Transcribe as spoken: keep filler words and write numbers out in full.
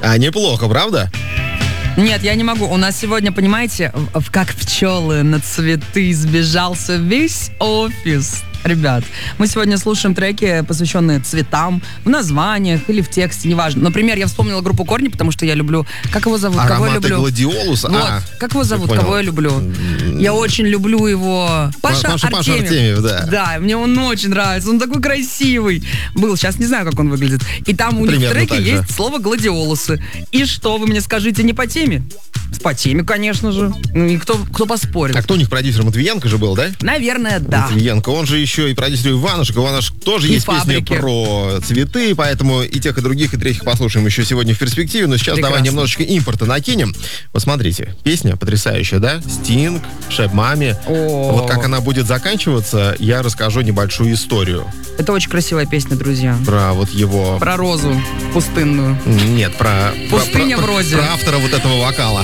А, неплохо, правда? Нет, я не могу. У нас сегодня, понимаете, в- как пчелы на цветы сбежался весь офис. Ребят, мы сегодня слушаем треки, посвященные цветам, в названиях или в тексте, неважно. Например, я вспомнила группу «Корни», потому что я люблю... Как его зовут? Кого я Ароматы люблю? гладиолуса? Вот, А, как его зовут? понял. Кого я люблю? Я очень люблю его. Паша, Паша- Паша Артемьев. Артемьев, да. Да, мне он очень нравится. Он такой красивый. Был, сейчас не знаю, как он выглядит. И там у них в Примерно треке так же. есть слово «гладиолусы». И что, вы мне скажите, не по теме? По теме, конечно же. Ну и кто, кто поспорит? А кто у них продюсер? Матвиенко же был, да? Наверное, да. Матвиенко, он же еще и продюсер Иванушек. Иванушек тоже И есть «Фабрики». песня про цветы, поэтому и тех, и других, и третьих послушаем еще сегодня в перспективе. Но сейчас давай Прекрасно. немножечко импорта накинем. Посмотрите, песня потрясающая, да? Стинг, Шеп Мами. О. Вот как она будет заканчиваться, я расскажу небольшую историю. Это очень красивая песня, друзья. Про вот его... Про розу пустынную. Нет, про... Пустыня про, в про- розе. Про автора вот этого вокала.